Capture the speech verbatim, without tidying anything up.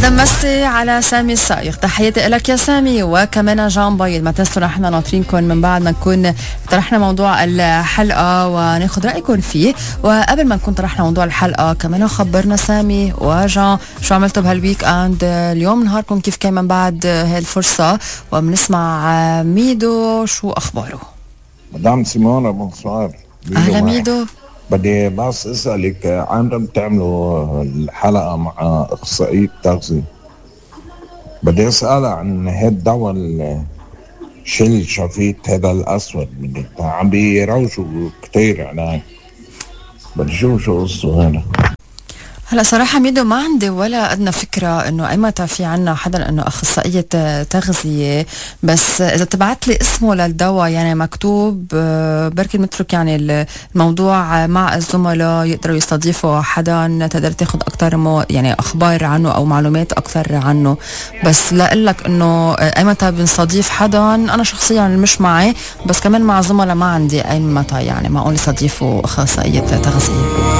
هذا مسي على سامي الصايغ. تحياتي لك يا سامي وكمان جان بايد. ما تنسوا نحن ناطرينكم من بعد ما نكون طرحنا موضوع الحلقة وناخذ رأيكم فيه. وقبل ما نكون طرحنا موضوع الحلقة كمان خبرنا سامي وجان شو عملتوا بهالويك اند. اليوم نهاركم كيف كان من بعد هاي الفرصة وبنسمع ميدو شو أخباره. مدام سيمونا بونسوار. أهلا ميدو. بدي بس اسالك عندما تعملوا الحلقه مع اخصائيه تغذيه بدي اسالها عن هذا الدواء الشل شفيت هذا الاسود من عم بيروجوا كتير عليه. بدي شوف شو قصته هذا. هلا صراحة ميدو ما عندي ولا أدنى فكرة إنه أيمتى في عنا حدا إنه أخصائية تغذية، بس إذا تبعت لي اسمه للدواء يعني مكتوب بركي نترك يعني الموضوع مع الزملاء يقدروا يستضيفوا حدا تقدر تاخد أكتر مو يعني أخبار عنه أو معلومات أكتر عنه. بس لقلك إنه أيمتى بنستضيف حدا أنا شخصيا مش معي، بس كمان مع زملاء ما عندي أيمتى يعني ما أقول استضيفوا أخصائية تغذية.